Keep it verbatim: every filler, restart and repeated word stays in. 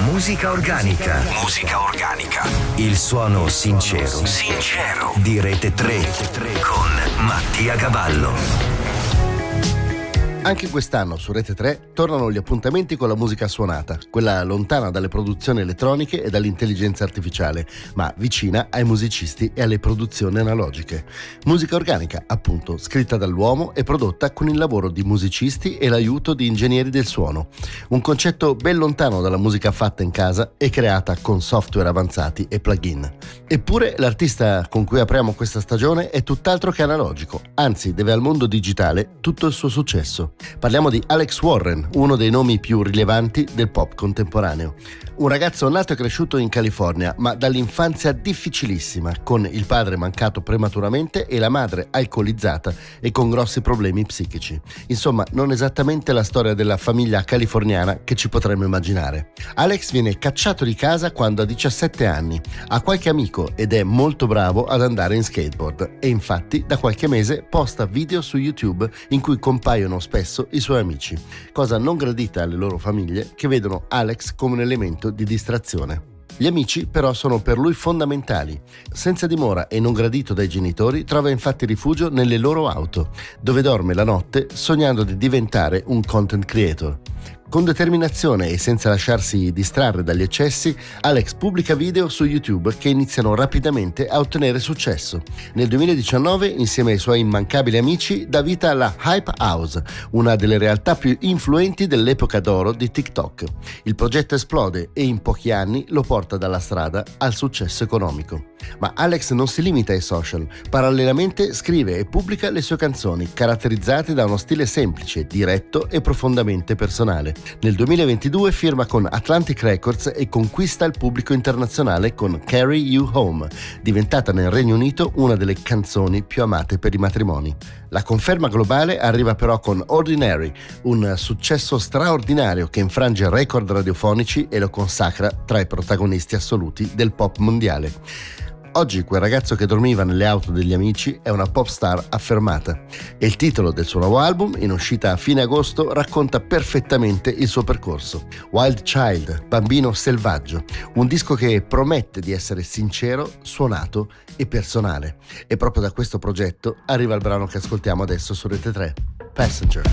Musica organica. Musica organica. Il suono sincero. Sincero. Di Rete tre. Con Mattia Cavallo. Anche quest'anno su Rete tre tornano gli appuntamenti con la musica suonata, quella lontana dalle produzioni elettroniche e dall'intelligenza artificiale, ma vicina ai musicisti e alle produzioni analogiche. Musica organica, appunto, scritta dall'uomo e prodotta con il lavoro di musicisti e l'aiuto di ingegneri del suono. Un concetto ben lontano dalla musica fatta in casa e creata con software avanzati e plugin. Eppure l'artista con cui apriamo questa stagione è tutt'altro che analogico, anzi deve al mondo digitale tutto il suo successo. Parliamo di Alex Warren, uno dei nomi più rilevanti del pop contemporaneo. Un ragazzo nato e cresciuto in California, ma dall'infanzia difficilissima, con il padre mancato prematuramente e la madre alcolizzata e con grossi problemi psichici. Insomma, non esattamente la storia della famiglia californiana che ci potremmo immaginare. Alex viene cacciato di casa quando ha diciassette anni, ha qualche amico ed è molto bravo ad andare in skateboard e infatti da qualche mese posta video su YouTube in cui compaiono spesso i suoi amici, cosa non gradita alle loro famiglie che vedono Alex come un elemento di distrazione. Gli amici però sono per lui fondamentali. Senza dimora e non gradito dai genitori, trova infatti rifugio nelle loro auto, dove dorme la notte sognando di diventare un content creator. Con determinazione e senza lasciarsi distrarre dagli eccessi, Alex pubblica video su YouTube che iniziano rapidamente a ottenere successo. Nel duemiladiciannove, insieme ai suoi immancabili amici, dà vita alla Hype House, una delle realtà più influenti dell'epoca d'oro di TikTok. Il progetto esplode e in pochi anni lo porta dalla strada al successo economico. Ma Alex non si limita ai social, parallelamente scrive e pubblica le sue canzoni, caratterizzate da uno stile semplice, diretto e profondamente personale. Nel duemilaventidue firma con Atlantic Records e conquista il pubblico internazionale con Carry You Home, diventata nel Regno Unito una delle canzoni più amate per i matrimoni. La conferma globale arriva però con Ordinary, un successo straordinario che infrange record radiofonici e lo consacra tra i protagonisti assoluti del pop mondiale. Oggi quel ragazzo che dormiva nelle auto degli amici è una pop star affermata e il titolo del suo nuovo album, in uscita a fine agosto, racconta perfettamente il suo percorso. Wild Child, Bambino Selvaggio, un disco che promette di essere sincero, suonato e personale. E proprio da questo progetto arriva il brano che ascoltiamo adesso su Rete tre, Passenger.